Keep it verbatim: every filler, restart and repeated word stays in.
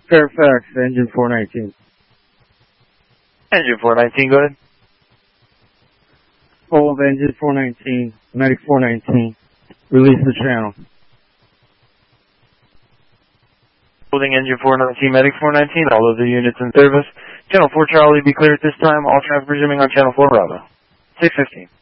Fairfax, engine four nineteen. Engine four nineteen, go ahead. Hold engine four nineteen, Medic four nineteen. Release the channel. Holding engine four nineteen, Medic four nineteen, all other units in service. Channel four Charlie, be clear at this time. All traffic resuming on Channel four Bravo. six fifteen.